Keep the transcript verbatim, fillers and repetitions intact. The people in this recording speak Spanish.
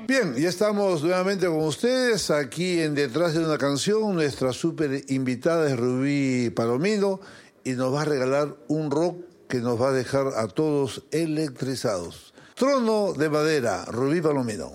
Bien, ya estamos nuevamente con ustedes aquí en Detrás de una Canción. Nuestra súper invitada es Rubí Palomino y nos va a regalar un rock que nos va a dejar a todos electrizados. Trono de Madera, Rubí Palomino.